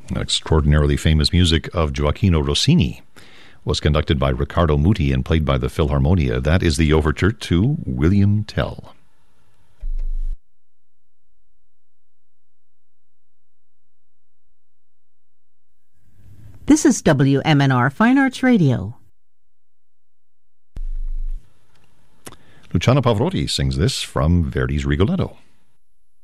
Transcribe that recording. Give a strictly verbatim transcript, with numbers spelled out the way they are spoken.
Extraordinarily famous music of Gioacchino Rossini was conducted by Riccardo Muti and played by the Philharmonia. That is the overture to William Tell. This is W M N R Fine Arts Radio. Luciano Pavarotti sings this from Verdi's Rigoletto.